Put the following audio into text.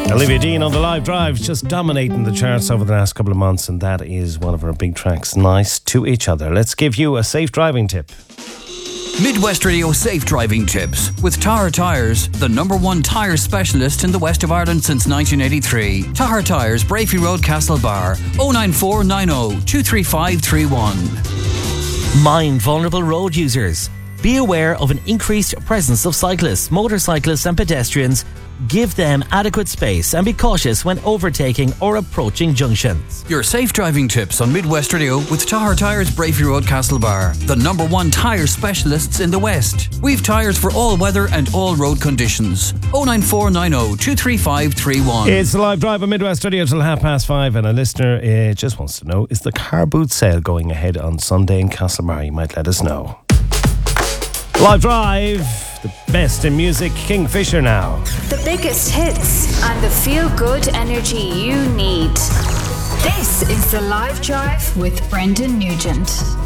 Olivia Dean on the Live Drive, just dominating the charts over the last couple of months, and that is one of our big tracks, Nice to Each Other. Let's give you a safe driving tip. Midwest Radio Safe Driving Tips with Tahar Tyres, the #1 tyre specialist in the west of Ireland since 1983. Tahar Tyres, Brafey Road, Castlebar, 09490 23531. Mind vulnerable road users. Be aware of an increased presence of cyclists, motorcyclists and pedestrians. Give them adequate space and be cautious when overtaking or approaching junctions. Your safe driving tips on Midwest Radio with Tahar Tyres, Brafey Road, Castlebar, the #1 tyre specialists in the West. We've tyres for all weather and all road conditions. 09490 23531. It's the Live Drive on Midwest Radio till 5:30, and a listener just wants to know, is the car boot sale going ahead on Sunday in Castlebar? You might let us know. Live Drive, the best in music, Kingfisher now. The biggest hits and the feel-good energy you need. This is the Live Drive with Brendan Nugent.